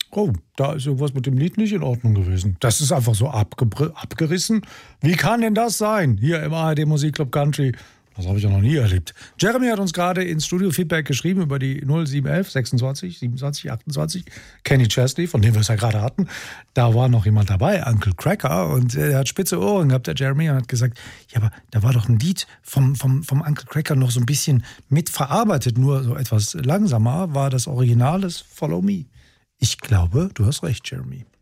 Oh, da ist irgendwas mit dem Lied nicht in Ordnung gewesen. Das ist einfach so abgerissen. Wie kann denn das sein? Hier im ARD Musikclub Country. Das habe ich ja noch nie erlebt. Jeremy hat uns gerade ins Studio Feedback geschrieben über die 0711 26 27 28. Kenny Chesney, von dem wir es ja gerade hatten. Da war noch jemand dabei, Uncle Cracker. Und er hat spitze Ohren gehabt, der Jeremy, und hat gesagt, ja, aber da war doch ein Lied vom Uncle Cracker noch so ein bisschen mitverarbeitet. Nur so etwas langsamer war das Original des Follow Me. Ich glaube, du hast recht, Jeremy.